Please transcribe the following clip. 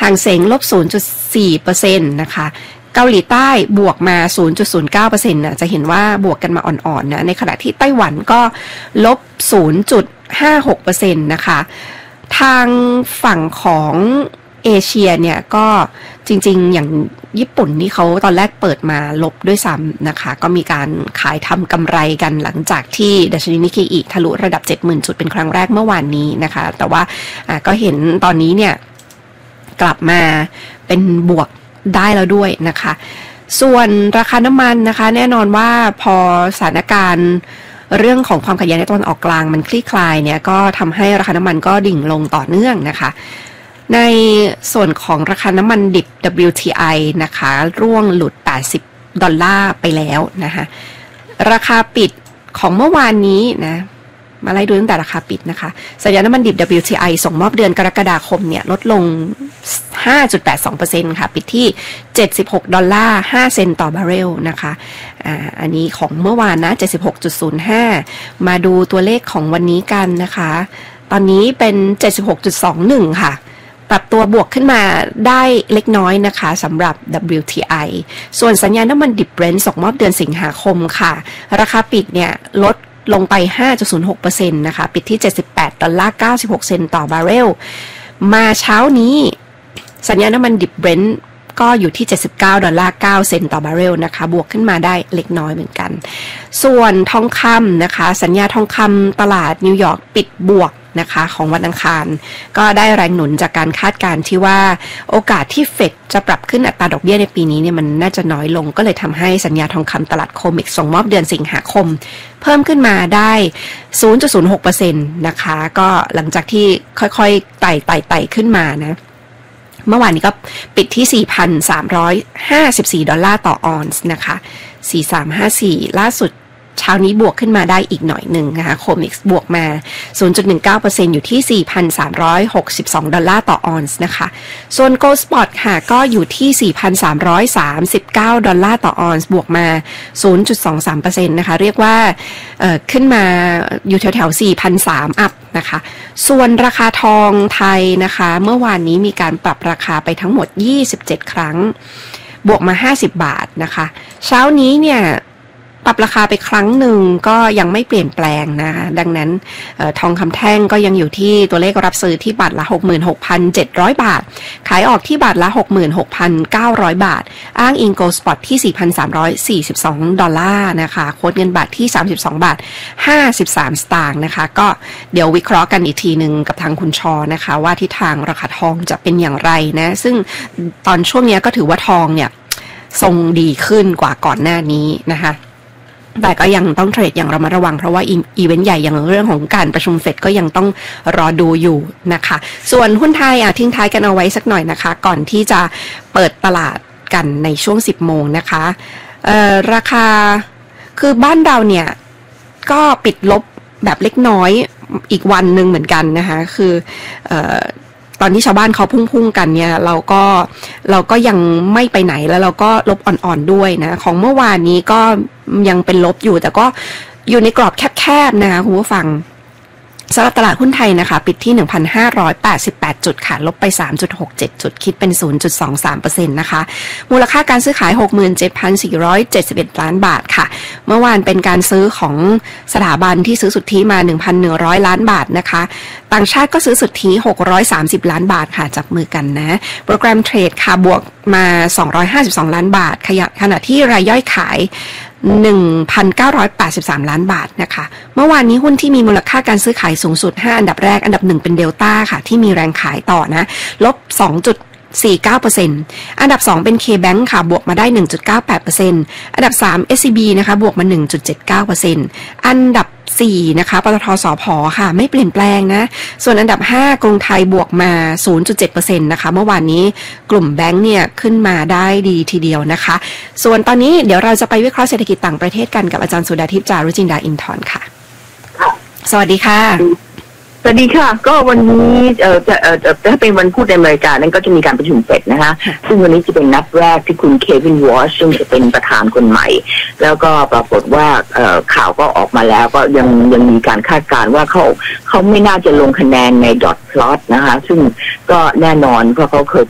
ห่างเส็งลบ 0.4% นะคะเกาหลีใต้บวกมา 0.09% นะจะเห็นว่าบวกกันมาอ่อนๆนะในขณะที่ไต้หวันก็ลบ 0.56% นะคะทางฝั่งของเอเชียเนี่ยก็จริงๆอย่างญี่ปุ่นนี่เขาตอนแรกเปิดมาลบด้วยซ้ำนะคะก็มีการขายทำกำไรกันหลังจากที่ดัชนีนิกเกอิทะลุระดับ 70,000 จุดเป็นครั้งแรกเมื่อวานนี้นะคะแต่ว่าก็เห็นตอนนี้เนี่ยกลับมาเป็นบวกได้แล้วด้วยนะคะส่วนราคาน้ำมันนะคะแน่นอนว่าพอสถานการณ์เรื่องของความขัดแย้งในตะวันออกกลางมันคลี่คลายเนี่ยก็ทำให้ราคาน้ำมันก็ดิ่งลงต่อเนื่องนะคะในส่วนของราคาน้ำมันดิบ WTI นะคะร่วงหลุด$80ไปแล้วนะคะราคาปิดของเมื่อวานนี้นะมาไล่ดูตั้งแต่ราคาปิดนะคะสัญญาณน้ำมันดิบ WTI ส่งมอบเดือนกรกฎาคมเนี่ยลดลง 5.82% ค่ะปิดที่$76.05ต่อบาร์เรลนะคะอันนี้ของเมื่อวานนะ 76.05 มาดูตัวเลขของวันนี้กันนะคะตอนนี้เป็น 76.21 ค่ะปรับตัวบวกขึ้นมาได้เล็กน้อยนะคะสำหรับ WTI ส่วนสัญญาณน้ำมันดิบ Brent ส่งมอบเดือนสิงหาคมค่ะราคาปิดเนี่ยลดลงไป 5.06% นะคะปิดที่$78.96ต่อบาร์เรลมาเช้านี้สัญญาณน้ำมันดิบ Brent ก็อยู่ที่$79.09ต่อบาร์เรลนะคะบวกขึ้นมาได้เล็กน้อยเหมือนกันส่วนทองคำนะคะสัญญาทองคำตลาดนิวยอร์กปิดบวกนะคะของวันอังคารก็ได้แรงหนุนจากการคาดการณ์ที่ว่าโอกาสที่เฟดจะปรับขึ้นอัตราดอกเบี้ยในปีนี้เนี่ยมันน่าจะน้อยลงก็เลยทำให้สัญญาทองคำตลาดโคเม็กซ์ส่งมอบเดือนสิงหาคมเพิ่มขึ้นมาได้ 0.06% นะคะก็หลังจากที่ค่อยๆไต่ขึ้นมานะเมื่อวานนี้ก็ปิดที่$4,354ต่อออนซ์นะคะ4354ล่าสุดเช้านี้บวกขึ้นมาได้อีกหน่อยหนึ่งนะคะโคเม็กซ์บวกมา 0.19% อยู่ที่ $4,362ต่อออนซ์นะคะส่วน Gold Spot ค่ะก็อยู่ที่ $4,339ต่อออนซ์บวกมา 0.23% นะคะเรียกว่าขึ้นมาอยู่แถวๆ 4,300 อัพนะคะส่วนราคาทองไทยนะคะเมื่อวานนี้มีการปรับราคาไปทั้งหมด27ครั้งบวกมา50บาทนะคะเช้านี้เนี่ยปรับราคาไปครั้งหนึ่งก็ยังไม่เปลี่ยนแปลงนะคะดังนั้นทองคำแท่งก็ยังอยู่ที่ตัวเลขรับซื้อที่บาทละ 66,700 บาทขายออกที่บาทละ 66,900 บาทอ้างอิงโกลด์สปอตที่$4,342นะคะโค้ดเงินบาทที่$32.53นะคะก็เดี๋ยววิเคราะห์กันอีกทีนึงกับทางคุณชอนะคะว่าทิศทางราคาทองจะเป็นอย่างไรนะซึ่งตอนช่วงนี้ก็ถือว่าทองเนี่ยทรงดีขึ้นกว่าก่อนหน้านี้นะคะแต่ก็ยังต้องเทรดอย่างระมัดระวังเพราะว่าอีเวนต์ใหญ่อย่างเรื่องของการประชุมเฟดก็ยังต้องรอดูอยู่นะคะส่วนหุ้นไทยทิ้งท้ายกันเอาไว้สักหน่อยนะคะก่อนที่จะเปิดตลาดกันในช่วง10 โมงนะคะราคาคือบ้านเราเนี่ยก็ปิดลบแบบเล็กน้อยอีกวันหนึ่งเหมือนกันนะคะคือตอนที่ชาวบ้านเขาพุ่งกันเนี่ยเราก็ยังไม่ไปไหนแล้วเราก็ลบอ่อนๆด้วยนะของเมื่อวานนี้ก็ยังเป็นลบอยู่แต่ก็อยู่ในกรอบแคบๆนะคะคุณผู้ฟังสำหรับตลาดหุ้นไทยนะคะปิดที่ 1,588 จุดค่ะลบไป 3.67 จุดคิดเป็น 0.23% นะคะมูลค่าการซื้อขาย 67,471 ล้านบาทค่ะเมื่อวานเป็นการซื้อของสถาบันที่ซื้อสุทธิมา 1,100 ล้านบาทนะคะต่างชาติก็ซื้อสุทธิ630ล้านบาทค่ะจับมือกันนะโปรแกรมเทรดค่ะบวกมา252ล้านบาทขณะที่รายย่อยขาย1,983 ล้านบาทนะคะเมื่อวานนี้หุ้นที่มีมูลค่าการซื้อขายสูงสุด5อันดับแรกอันดับ1เป็นเดลต้าค่ะที่มีแรงขายต่อนะลบ 2.49% อันดับ2เป็น KBank ค่ะบวกมาได้ 1.98% อันดับ3 SCB นะคะบวกมา 1.79% อันดับ4นะคะปตท.สผ.ค่ะไม่เปลี่ยนแปลงนะส่วนอันดับ5กรุงไทยบวกมา 0.7% นะคะเมื่อวานนี้กลุ่มแบงค์เนี่ยขึ้นมาได้ดีทีเดียวนะคะส่วนตอนนี้เดี๋ยวเราจะไปวิเคราะห์เศรษฐกิจต่างประเทศกันกับอาจารย์สุดาทิพย์จารุจินดาอินทร์ค่ะสวัสดีค่ะสวัสดีค่ะก็วันนี้ถ้าเป็นวันพุธในอเมริกานั้นก็จะมีการประชุมเฟดนะคะซึ่งวันนี้จะเป็นนัดแรกที่คุณเควินวอชซึ่งจะเป็นประธานคนใหม่แล้วก็ปรากฏว่าข่าวก็ออกมาแล้วก็ยังมีการคาดการณ์ว่าเขาไม่น่าจะลงคะแนนในดอทพลอตนะคะซึ่งก็แน่นอนเพราะเขาเคย